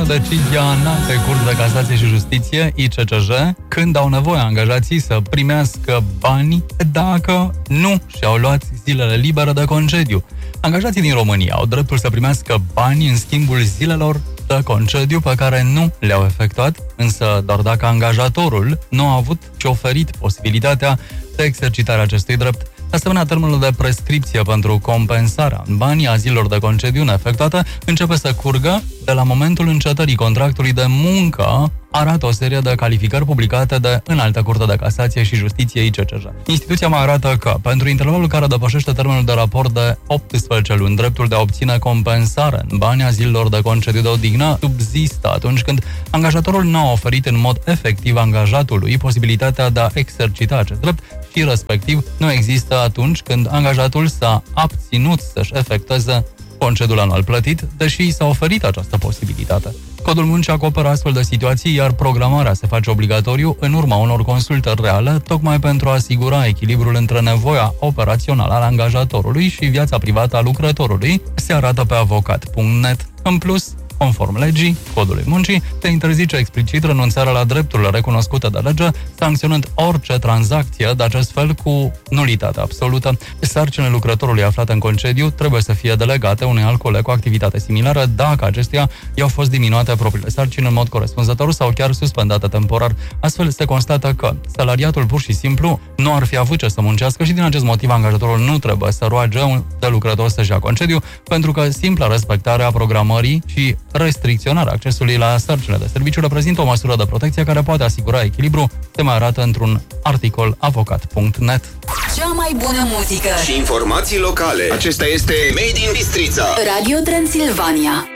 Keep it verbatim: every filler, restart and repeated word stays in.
decizia Înaltă Curte de Casație și Justiție, I C C J, când au nevoie angajații să primească bani dacă nu și-au luat zilele libere de concediu. Angajații din România au dreptul să primească bani în schimbul zilelor de concediu pe care nu le-au efectuat, însă doar dacă angajatorul nu a avut și oferit posibilitatea de exercitare a acestui drept. De asemenea, termenul de prescripție pentru compensarea în bani a zilelor de concediu neefectuată începe să curgă de la momentul încetării contractului de muncă, arată o serie de calificări publicate de Înaltă Curte de Casație și Justiție I C C J. Instituția mai arată că, pentru intervalul care depășește termenul de raport de optsprezece luni, dreptul de a obține compensare în bani a zilelor de concediu de odihnă subzistă atunci când angajatorul nu a oferit în mod efectiv angajatului posibilitatea de a exercita acest drept și, respectiv, nu există atunci când angajatul s-a abținut să-și efectueze concediul anual plătit, deși s-a oferit această posibilitate. Codul muncii acoperă astfel de situații, iar programarea se face obligatoriu în urma unor consultări reale, tocmai pentru a asigura echilibrul între nevoia operațională al angajatorului și viața privată a lucrătorului, se arată pe avocat punct net. În plus, conform legii, codului muncii, se interzice explicit renunțarea la drepturile recunoscute de lege, sancționând orice tranzacție de acest fel cu nulitate absolută. Sarcinile lucrătorului aflat în concediu trebuie să fie delegate unui alt coleg cu activitate similară dacă acestuia i-au fost diminuate propriile sarcini în mod corespunzător sau chiar suspendate temporar. Astfel se constată că salariatul pur și simplu nu ar fi avut ce să muncească și din acest motiv angajatorul nu trebuie să roage de lucrător să-și ia concediu, pentru că simpla respectare a programării și restricționarea accesului la sarcinile de serviciu reprezintă o măsură de protecție care poate asigura echilibru, se mai arată într-un articol avocat punct net. Cea mai bună muzică și informații locale. Acesta este Made in Bistrița. Radio Transilvania.